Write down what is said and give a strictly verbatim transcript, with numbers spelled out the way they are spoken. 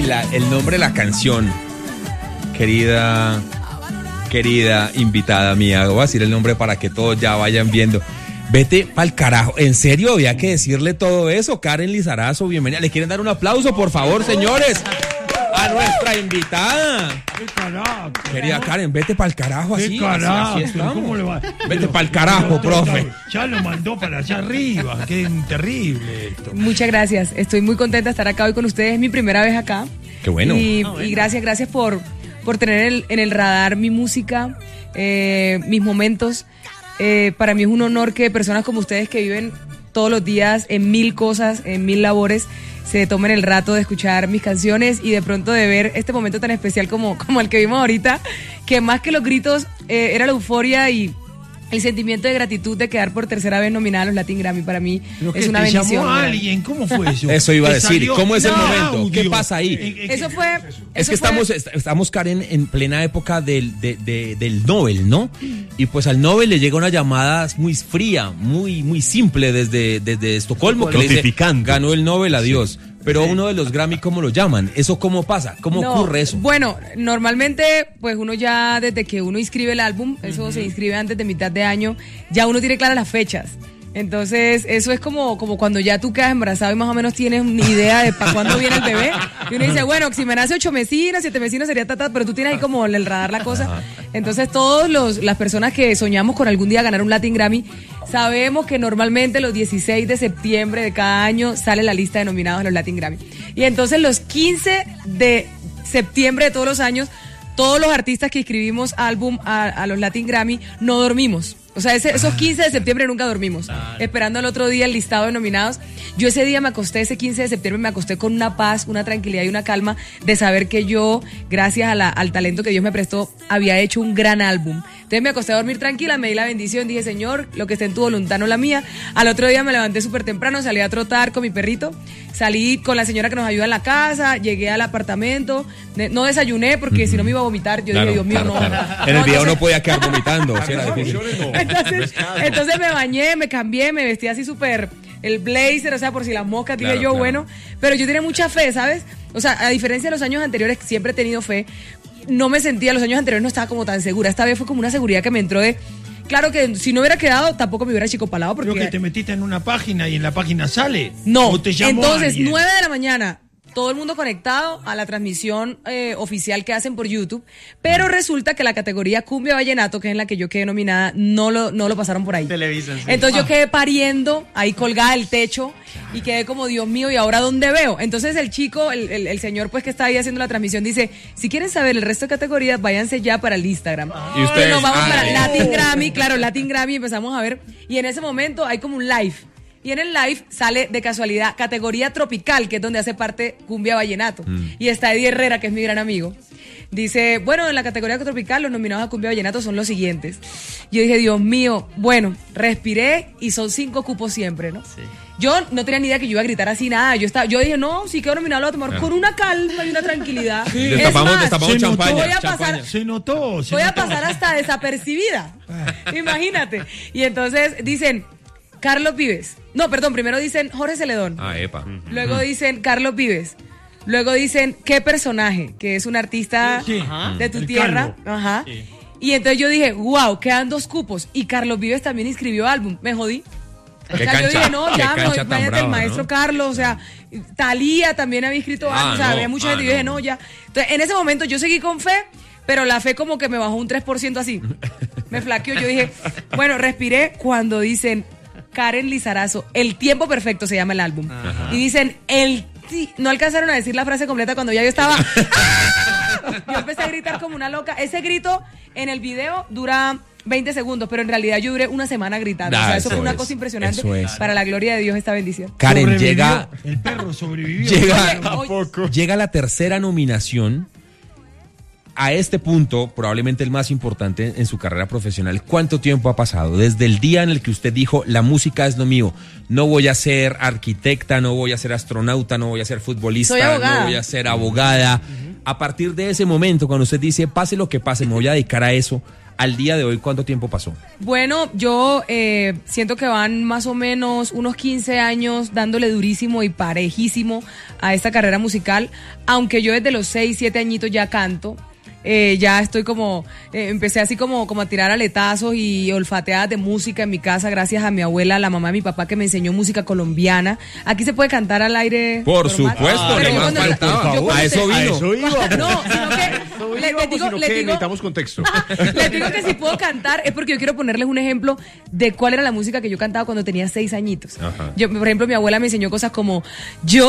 la, el nombre de la canción, querida, querida invitada mía, voy a decir el nombre para que todos ya vayan viendo. Vete pa'l carajo, ¿en serio había que decirle todo eso? Karen Lizarazo, bienvenida. ¿Le quieren dar un aplauso, por favor, señores? A nuestra invitada. ¡Qué carajo! Querida Karen, vete pa'l carajo así. ¡Qué carajo! Así, así ¿Cómo le va? Vete pa'l carajo, profe. Ya lo mandó para allá arriba. Qué terrible esto. Muchas gracias. Estoy muy contenta de estar acá hoy con ustedes. Es mi primera vez acá. Qué bueno. Y, ah, bueno. y gracias, gracias por, por tener el, en el radar mi música, eh, mis momentos. Eh, para mí es un honor que personas como ustedes que viven todos los días en mil cosas, en mil labores, se tomen el rato de escuchar mis canciones y de pronto de ver este momento tan especial como, como el que vimos ahorita, que más que los gritos eh, era la euforia y el sentimiento de gratitud de quedar por tercera vez nominada a los Latin Grammy. Para mí es una te bendición. ¿Llamó a alguien? ¿Cómo fue eso? Eso iba a ¿Te decir. salió? ¿Cómo es No, el momento? audio. ¿Qué pasa ahí? Eh, eh, Eso fue... Es eso que fue- estamos, est- estamos Karen, en plena época del, de, de, del Nobel, ¿no? Y pues al Nobel le llega una llamada muy fría, muy, muy simple desde, desde Estocolmo, que le dice, Notificante. ganó el Nobel, adiós. Pero uno de los Grammy, ¿cómo lo llaman? ¿Eso cómo pasa? ¿Cómo No, ocurre eso? Bueno, normalmente, pues uno ya desde que uno inscribe el álbum, eso se inscribe antes de mitad de año, ya uno tiene claras las fechas. Entonces, eso es como, como cuando ya tú quedas embarazado y más o menos tienes una idea de para cuándo viene el bebé. Y uno dice, bueno, si me nace ocho mesinas, siete mesinas sería tata, pero tú tienes ahí como en el radar la cosa. Entonces, todos los, las personas que soñamos con algún día ganar un Latin Grammy, sabemos que normalmente los dieciséis de septiembre de cada año sale la lista de nominados a los Latin Grammy. Y entonces los quince de septiembre de todos los años, todos los artistas que inscribimos álbum a, a los Latin Grammy no dormimos. O sea, ese, esos quince de septiembre nunca dormimos, esperando el otro día el listado de nominados. Yo ese día me acosté, ese quince de septiembre me acosté con una paz, una tranquilidad y una calma de saber que yo, gracias a la, al talento que Dios me prestó, había hecho un gran álbum. Entonces me acosté a dormir tranquila, me di la bendición, dije, Señor, lo que esté en tu voluntad, no la mía. Al otro día me levanté súper temprano, salí a trotar con mi perrito, salí con la señora que nos ayuda en la casa, llegué al apartamento, de- no desayuné porque uh-huh. si no me iba a vomitar. Yo Claro, dije, Dios mío, claro, no. claro. no. En el no, video entonces- no podía quedar vomitando. o sea, era difícil. entonces, entonces me bañé, me cambié, me vestí así súper, el blazer, o sea, por si las moscas, dije Claro, yo, claro. bueno, pero yo tenía mucha fe, ¿sabes? O sea, a diferencia de los años anteriores, siempre he tenido fe, no me sentía, los años anteriores no estaba como tan segura, esta vez fue como una seguridad que me entró de, claro que si no hubiera quedado, tampoco me hubiera chicopalado porque... Creo que te metiste en una página y en la página sale. No, ¿O te llamó entonces, alguien? nueve de la mañana, todo el mundo conectado a la transmisión eh, oficial que hacen por YouTube, pero resulta que la categoría Cumbia Vallenato, que es en la que yo quedé nominada, no lo, no lo pasaron por ahí. Televisan, sí. Entonces yo quedé pariendo, ahí colgada del techo, y quedé como, Dios mío, ¿y ahora dónde veo? Entonces el chico, el, el, el señor pues que está ahí haciendo la transmisión, dice, si quieren saber el resto de categorías, váyanse ya para el Instagram. Y ustedes, nos vamos ah, para eh. Latin Grammy, claro, Latin Grammy, empezamos a ver, y en ese momento hay como un live. Y en el live sale de casualidad categoría tropical, que es donde hace parte Cumbia Vallenato. Mm. Y está Eddie Herrera, que es mi gran amigo. Dice, bueno, en la categoría tropical los nominados a Cumbia Vallenato son los siguientes. Yo dije, Dios mío, bueno, respiré y son cinco cupos siempre, ¿no? Sí. Yo no tenía ni idea que yo iba a gritar así, nada. Yo estaba, yo dije, no, si quedo nominado lo voy a tomar claro. con una calma y una tranquilidad. Sí. Es Destapamos, más, destapamos champaña, voy a champaña. pasar, Se notó. Se voy notó. a pasar hasta desapercibida. Imagínate. Y entonces dicen, Carlos Vives. No, perdón, primero dicen Jorge Celedón. Ah, epa. Luego dicen Carlos Vives. Luego dicen qué personaje, que es un artista Sí, de tu el tierra. calvo. Ajá. Sí. Y entonces yo dije, wow, quedan dos cupos. Y Carlos Vives también inscribió álbum. Me jodí. O Qué sea, cancha, yo dije, no, qué ya, cancha tan váyate el brava, maestro ¿no? Carlos, o sea, Thalía también había escrito Ah, algo, o sea, no, había mucha ah, gente, y yo dije, no. no, ya. Entonces, en ese momento yo seguí con fe, pero la fe como que me bajó un tres por ciento así. Me flaqueó, yo dije, bueno, respiré cuando dicen Karen Lizarazo, El Tiempo Perfecto se llama el álbum. Ajá. Y dicen, el ti-". No alcanzaron a decir la frase completa cuando ya yo estaba... ¡Ah! Yo empecé a gritar como una loca. Ese grito en el video dura veinte segundos, pero en realidad yo duré una semana gritando. Da, o sea, eso, eso fue una es, cosa impresionante. eso es. Para la gloria de Dios, esta bendición. Karen, Sobrevivió. llega, El perro sobrevivió. llega, Oye, oye. llega la tercera nominación. A este punto, probablemente el más importante en su carrera profesional. ¿Cuánto tiempo ha pasado? Desde el día en el que usted dijo, la música es lo mío. No voy a ser arquitecta, no voy a ser astronauta, no voy a ser futbolista, Soy abogada. no voy a ser abogada. Uh-huh. A partir de ese momento, cuando usted dice, pase lo que pase, me voy a dedicar a eso. al día de hoy, ¿cuánto tiempo pasó? Bueno, yo eh, siento que van más o menos unos quince años dándole durísimo y parejísimo a esta carrera musical, aunque yo desde los seis, siete añitos ya canto. Eh, ya estoy como, eh, empecé así como, como a tirar aletazos y olfateadas de música en mi casa gracias a mi abuela, la mamá de mi papá que me enseñó música colombiana. Aquí se puede cantar al aire. Por normal? supuesto, Pero no yo más cuando- faltaba. yo cuando A te- eso vino. A eso iba. No, sino que No le- les íbamos, digo, sino les que digo, necesitamos contexto. les digo que si puedo cantar es porque yo quiero ponerles un ejemplo de cuál era la música que yo cantaba cuando tenía seis añitos. Ajá. Yo, por ejemplo, mi abuela me enseñó cosas como yo